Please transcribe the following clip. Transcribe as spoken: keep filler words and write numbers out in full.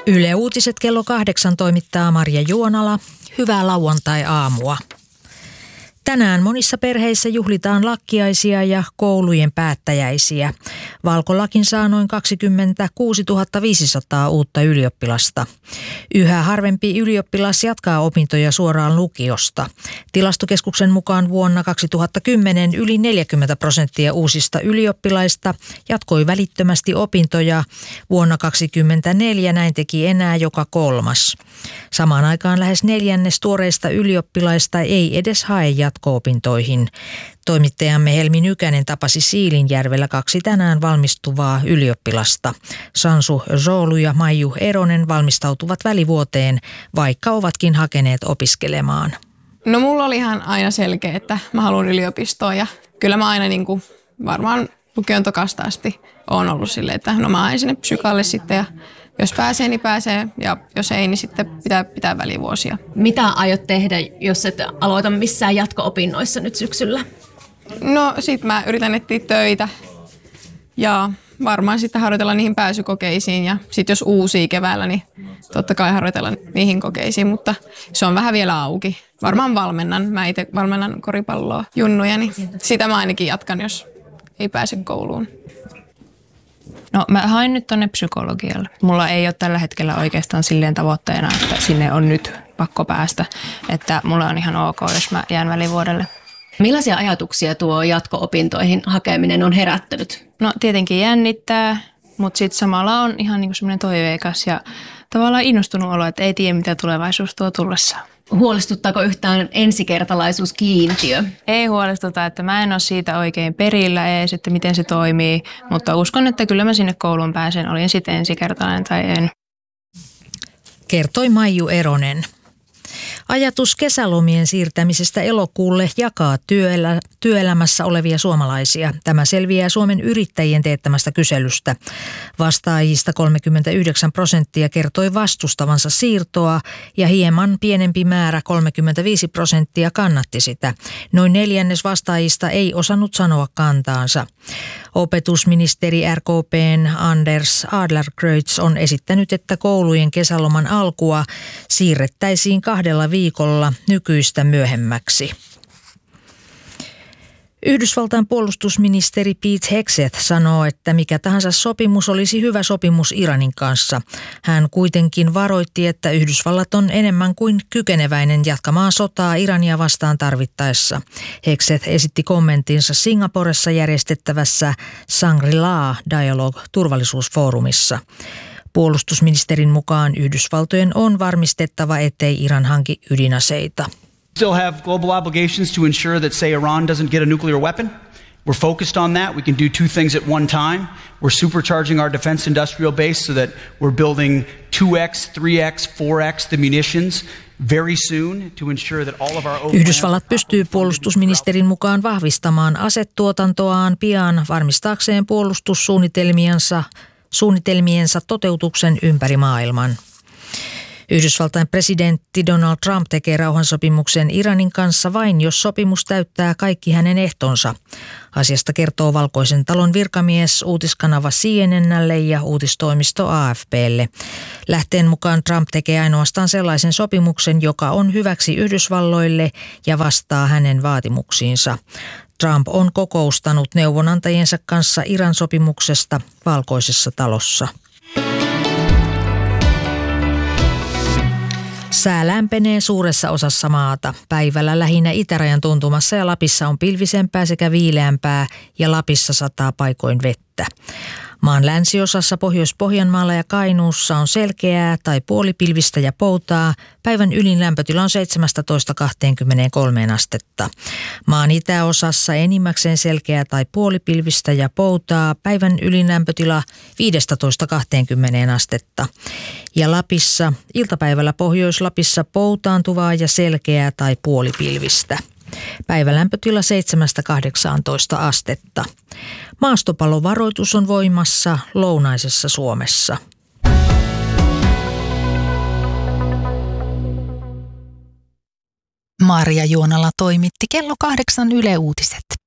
Yle Uutiset kello kahdeksan toimittaa Marja Juonala. Hyvää lauantai-aamua. Tänään monissa perheissä juhlitaan lakkiaisia ja koulujen päättäjäisiä. Valkolakin saa noin kaksikymmentäkuusituhatta viisisataa uutta ylioppilasta. Yhä harvempi ylioppilas jatkaa opintoja suoraan lukiosta. Tilastokeskuksen mukaan vuonna kaksituhattakymmenen yli neljäkymmentä prosenttia uusista ylioppilaista jatkoi välittömästi opintoja. Vuonna kaksituhattakaksikymmentäneljä näin teki enää joka kolmas. Samaan aikaan lähes neljännes tuoreista ylioppilaista ei edes hae jatko-opintoihin. Toimittajamme Helmi Nykänen tapasi Siilinjärvellä kaksi tänään valmistuvaa ylioppilasta. Sansu Zoolu ja Maiju Eronen valmistautuvat välivuoteen, vaikka ovatkin hakeneet opiskelemaan. No mulla oli ihan aina selkeä, että mä haluan yliopistoon ja kyllä mä aina niin kuin varmaan lukion tokasta asti oon ollut silleen, että no mä haen sinne psykalle sitten ja jos pääsee, niin pääsee ja jos ei, niin sitten pitää pitää välivuosia. Mitä aiot tehdä, jos et aloita missään jatko-opinnoissa nyt syksyllä? No sit mä yritän etsiä töitä ja varmaan sitten harjoitella niihin pääsykokeisiin ja sitten jos uusia keväällä, niin totta kai harjoitella niihin kokeisiin, mutta se on vähän vielä auki. Varmaan valmennan, mä itse valmennan koripalloa junnuja, niin sitä mä ainakin jatkan, jos ei pääse kouluun. No mä hain nyt tonne psykologialle. Mulla ei ole tällä hetkellä oikeastaan silleen tavoitteena, että sinne on nyt pakko päästä. Että mulla on ihan ok, jos mä jään välivuodelle. Millaisia ajatuksia tuo jatko-opintoihin hakeminen on herättänyt? No tietenkin jännittää, mutta sitten samalla on ihan niinku semmoinen toiveikas ja tavallaan innostunut olo, että ei tiedä mitä tulevaisuus tuo tullessaan. Huolestuttaako yhtään ensikertalaisuuskiintiö? Ei huolestuta, että mä en ole siitä oikein perillä edes, että miten se toimii, mutta uskon, että kyllä mä sinne kouluun pääsen, olin sitten ensikertalainen tai en. Kertoi Maiju Eronen. Ajatus kesälomien siirtämisestä elokuulle jakaa työelä, työelämässä olevia suomalaisia. Tämä selviää Suomen yrittäjien teettämästä kyselystä. Vastaajista kolmekymmentäyhdeksän prosenttia kertoi vastustavansa siirtoa ja hieman pienempi määrä kolmekymmentäviisi prosenttia kannatti sitä. Noin neljännes vastaajista ei osannut sanoa kantaansa. Opetusministeri R K P:n Anders Adlercreutz on esittänyt, että koulujen kesäloman alkua siirrettäisiin kahdella viikolla nykyistä myöhemmäksi. Yhdysvaltain puolustusministeri Pete Hegseth sanoo, että mikä tahansa sopimus olisi hyvä sopimus Iranin kanssa. Hän kuitenkin varoitti, että Yhdysvallat on enemmän kuin kykeneväinen jatkamaan sotaa Irania vastaan tarvittaessa. Hegseth esitti kommenttinsa Singaporessa järjestettävässä Shangri-La Dialogue-turvallisuusfoorumissa. Puolustusministerin mukaan Yhdysvaltojen on varmistettava, ettei Iran hanki ydinaseita. Still have global obligations to ensure that, say, Iran doesn't get a nuclear weapon. We're focused on that. We can do two things at one time. We're supercharging our defense industrial base so that we're building two x, three x, four x the munitions very soon to ensure that all of our... Yhdysvallat pystyy puolustusministerin mukaan vahvistamaan asetuotantoaan pian varmistaakseen puolustussuunnitelmiensa suunnitelmiensa toteutuksen ympäri maailman. Yhdysvaltain presidentti Donald Trump tekee rauhansopimuksen Iranin kanssa vain, jos sopimus täyttää kaikki hänen ehtonsa. Asiasta kertoo Valkoisen talon virkamies uutiskanava C N N:lle ja uutistoimisto A F P:lle. Lähteen mukaan Trump tekee ainoastaan sellaisen sopimuksen, joka on hyväksi Yhdysvalloille ja vastaa hänen vaatimuksiinsa. Trump on kokoustanut neuvonantajiensa kanssa Iran sopimuksesta Valkoisessa talossa. Sää lämpenee suuressa osassa maata. Päivällä lähinnä itärajan tuntumassa ja Lapissa on pilvisempää sekä viileämpää ja Lapissa sataa paikoin vettä. Maan länsiosassa Pohjois-Pohjanmaalla ja Kainuussa on selkeää tai puolipilvistä ja poutaa. Päivän ylin lämpötila on seitsemästätoista kaksikymmentäkolme astetta. Maan itäosassa enimmäkseen selkeää tai puolipilvistä ja poutaa. Päivän ylin lämpötila viidestätoista kaksikymmentä astetta. Ja Lapissa iltapäivällä Pohjois-Lapissa poutaantuvaa ja selkeää tai puolipilvistä. Päivälämpötila seitsemästä kahdeksaantoista astetta. Maastopalovaroitus on voimassa lounaisessa Suomessa. Marja Juonala toimitti kello kahdeksan Yle Uutiset.